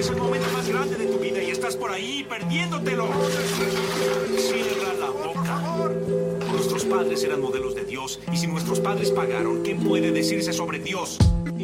Es el momento más grande de tu vida y estás por ahí perdiéndotelo. Cierra la boca. Nuestros padres eran modelos de Dios y si nuestros padres pagaron, ¿qué puede decirse sobre Dios? Y